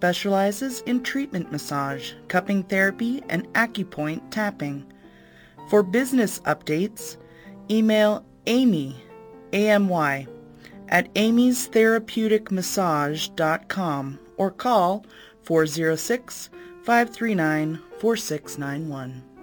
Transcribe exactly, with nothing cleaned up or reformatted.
specializes in treatment massage, cupping therapy, and acupoint tapping. For business updates, email Amy, A M Y, at amy's therapeutic massage dot com or call four oh six, five three nine, four six nine one.